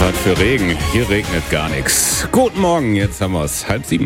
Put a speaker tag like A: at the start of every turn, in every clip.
A: Was für Regen. Hier regnet gar nichts. Guten Morgen, jetzt haben wir es. 6:30.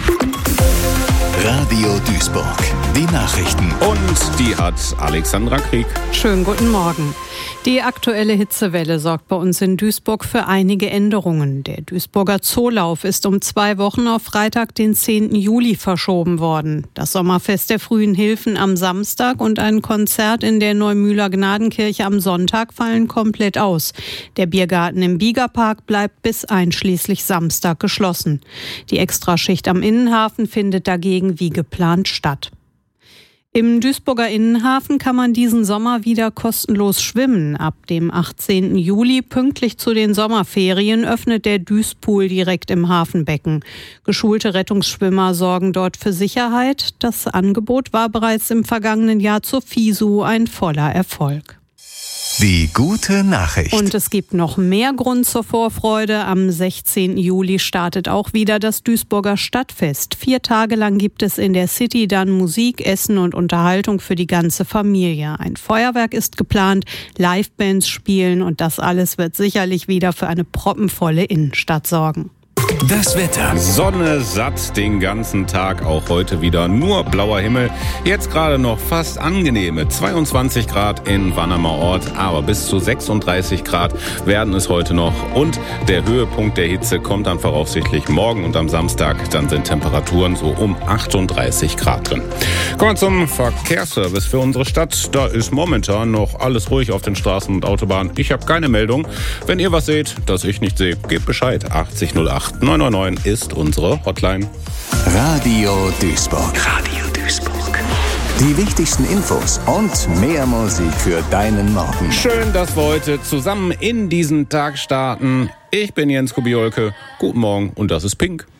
B: Radio Duisburg. Die Nachrichten.
A: Und die hat Alexandra Krieg.
C: Schönen guten Morgen. Die aktuelle Hitzewelle sorgt bei uns in Duisburg für einige Änderungen. Der Duisburger Zoolauf ist um 2 Wochen auf Freitag, den 10. Juli verschoben worden. Das Sommerfest der Frühen Hilfen am Samstag und ein Konzert in der Neumühler Gnadenkirche am Sonntag fallen komplett aus. Der Biergarten im Biegerpark bleibt bis einschließlich Samstag geschlossen. Die Extraschicht am Innenhafen findet dagegen wie geplant statt. Im Duisburger Innenhafen kann man diesen Sommer wieder kostenlos schwimmen. Ab dem 18. Juli, pünktlich zu den Sommerferien, öffnet der Duispool direkt im Hafenbecken. Geschulte Rettungsschwimmer sorgen dort für Sicherheit. Das Angebot war bereits im vergangenen Jahr zur FISU ein voller Erfolg.
B: Die gute Nachricht.
C: Und es gibt noch mehr Grund zur Vorfreude. Am 16. Juli startet auch wieder das Duisburger Stadtfest. 4 Tage lang gibt es in der City dann Musik, Essen und Unterhaltung für die ganze Familie. Ein Feuerwerk ist geplant, Livebands spielen und das alles wird sicherlich wieder für eine proppenvolle Innenstadt sorgen.
B: Das Wetter.
A: Sonne satt den ganzen Tag, auch heute wieder nur blauer Himmel. Jetzt gerade noch fast angenehme 22 Grad in Wannermerort, aber bis zu 36 Grad werden es heute noch. Und der Höhepunkt der Hitze kommt dann voraussichtlich morgen und am Samstag. Dann sind Temperaturen so um 38 Grad drin. Kommen wir zum Verkehrsservice für unsere Stadt. Da ist momentan noch alles ruhig auf den Straßen und Autobahnen. Ich habe keine Meldung. Wenn ihr was seht, das ich nicht sehe, gebt Bescheid. 8008 999 ist unsere Hotline.
B: Radio Duisburg. Radio Duisburg. Die wichtigsten Infos und mehr Musik für deinen Morgen.
A: Schön, dass wir heute zusammen in diesen Tag starten. Ich bin Jens Kubiolke. Guten Morgen und das ist Pink.